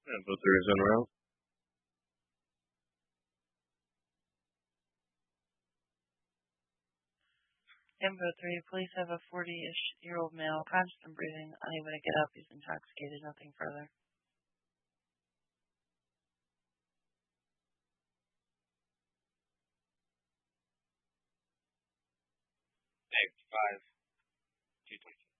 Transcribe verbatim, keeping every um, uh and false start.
Info three is en route. Info three, police have a forty-ish year old male, conscious and breathing, unable to get up. He's intoxicated, nothing further. Five, two twenty.